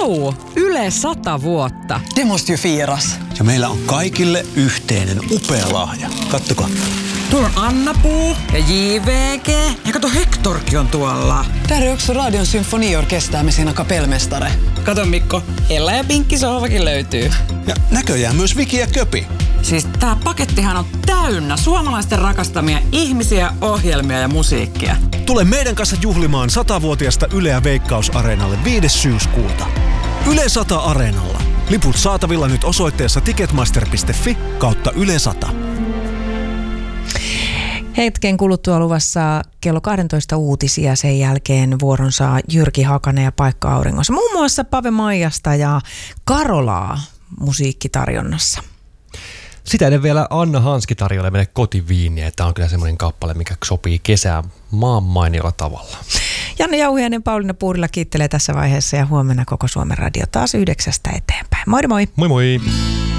Vau! Yle 100 vuotta. Det måste ju firas. Ja meillä on kaikille yhteinen upea lahja. Kattokaa. Tuolla on Anna-Puu ja JVG. Ja kato, Hektorkin on tuolla. Där är också Radion symfoniorkester med sina kapellmästare. Kato Mikko, Ella ja Pinkki sohvakin löytyy. Ja näköjään myös Viki ja Köpi. Siis tää pakettihan on täynnä suomalaisten rakastamia ihmisiä, ohjelmia ja musiikkia. Tule meidän kanssa juhlimaan 100-vuotiasta Yleä Veikkaus-areenalle 5. syyskuuta. Yle 100 Areenalla. Liput saatavilla nyt osoitteessa ticketmaster.fi/Yle 100. Hetken kuluttua luvassa kello 12 uutisia, sen jälkeen vuoron saa Jyrki Hakanen ja Paikka Auringossa. Muun muassa Pave Maijasta ja Karolaa musiikkitarjonnassa. Sitä ennen vielä Anna Hanski tarjoilee meille kotiviiniä. Tämä on kyllä semmoinen kappale, mikä sopii kesään maan mainiolla tavalla. Janne Jauhiainen, Pauliina Puurila kiittelee tässä vaiheessa ja huomenna koko Suomen radio taas 9 eteenpäin. Moi moi! Moi moi!